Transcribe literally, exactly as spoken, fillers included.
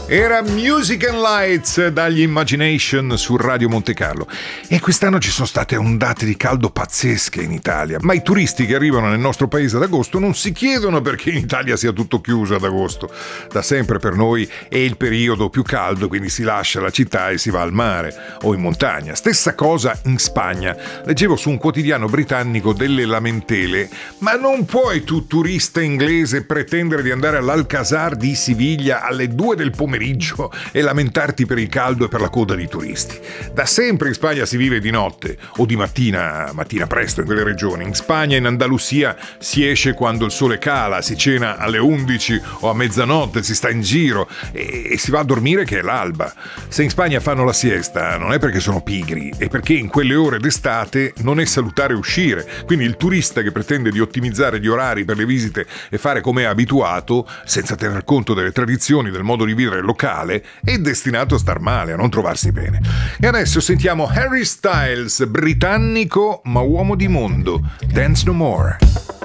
Era Music and Lights dagli Imagination su Radio Monte Carlo. E quest'anno ci sono state ondate di caldo pazzesche in Italia, ma i turisti che arrivano nel nostro paese ad agosto non si chiedono perché in Italia sia tutto chiuso ad agosto. Da sempre per noi è il periodo più caldo, quindi si lascia la città e si va al mare o in montagna. Stessa cosa in Spagna. Leggevo su un quotidiano britannico delle lamentele: ma non puoi tu, turista inglese, pretendere di andare all'Alcazar di Siviglia alle due del pomeriggio e lamentarti per il caldo e per la coda di turisti. Da sempre in Spagna si vive di notte o di mattina, mattina presto in quelle regioni. In Spagna e in Andalusia si esce quando il sole cala, si cena alle undici o a mezzanotte, si sta in giro e, e si va a dormire che è l'alba. Se in Spagna fanno la siesta non è perché sono pigri, è perché in quelle ore d'estate non è salutare uscire. Quindi il turista che pretende di ottimizzare gli orari per le visite e fare come è abituato, senza tener conto delle tradizioni, del modo di vivere locale, è destinato a star male, a non trovarsi bene. E adesso sentiamo Harry Styles, britannico ma uomo di mondo, Dance No More.